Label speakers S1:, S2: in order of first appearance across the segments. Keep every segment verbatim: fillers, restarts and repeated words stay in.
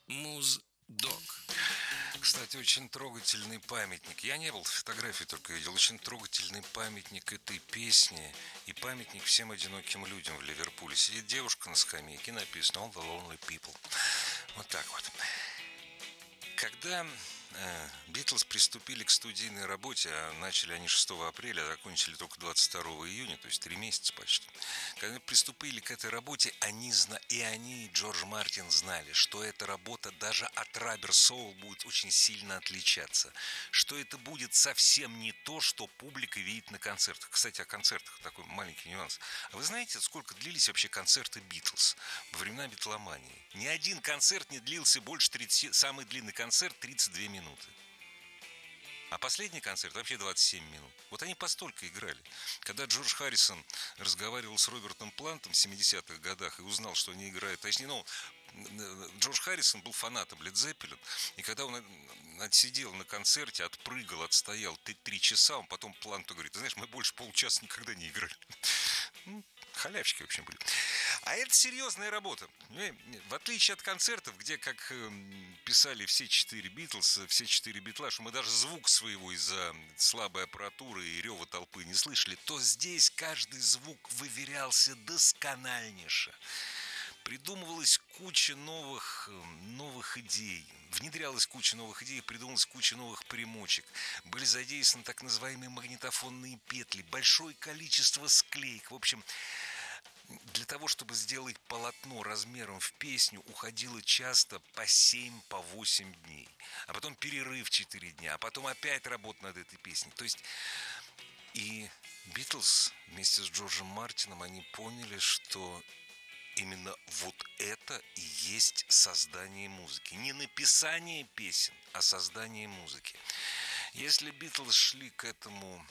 S1: Муздок.
S2: Кстати, очень трогательный памятник. Я не был, фотографии только видел. Очень трогательный памятник этой песни и памятник всем одиноким людям в Ливерпуле. Сидит девушка на скамейке, написано «All the lonely people». Вот так вот. Когда Битлз приступили к студийной работе, а начали они шестого апреля, а закончили только двадцать второго июня, то есть три месяца почти. Когда приступили к этой работе, они зна... и они, и Джордж Мартин, знали, что эта работа даже от Rubber Soul будет очень сильно отличаться, что это будет совсем не то, что публика видит на концертах. Кстати, о концертах такой маленький нюанс. А вы знаете, сколько длились вообще концерты Битлз во времена битломании? Ни один концерт не длился больше тридцати, самый длинный концерт тридцать две минуты. А последний концерт вообще двадцать семь минут. Вот они постолько играли. Когда Джордж Харрисон разговаривал с Робертом Плантом в семидесятых годах и узнал, что они играют, точнее, ну, Джордж Харрисон был фанатом Led Zeppelin, и когда он отсидел на концерте, отпрыгал, отстоял три часа, он потом Планту говорит: ты знаешь, мы больше получаса никогда не играли. Халявщики, в общем, были. А это серьезная работа. В отличие от концертов, где, как писали все четыре Битлз, все четыре Битла, что мы даже звук своего из-за слабой аппаратуры и рева толпы не слышали, то здесь каждый звук выверялся доскональнейше. Придумывалась куча новых, новых идей, внедрялась куча новых идей, придумывалась куча новых примочек. Были задействованы так называемые магнитофонные петли, большое количество склеек. В общем, для того, чтобы сделать полотно размером в песню, уходило часто по семь, по восемь дней. А потом перерыв четыре дня, а потом опять работа над этой песней. То есть и Битлз вместе с Джорджем Мартином, они поняли, что именно вот это и есть создание музыки. Не написание песен, а создание музыки. Если Битлз шли к этому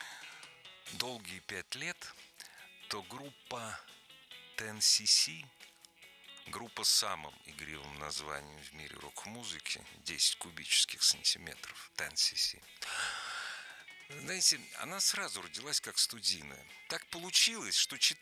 S2: долгие пять лет, то группа десять си си, группа с самым игривым названием в мире рок-музыки, десять кубических сантиметров, десять си си, знаете, она сразу родилась как студийная. Так получилось, что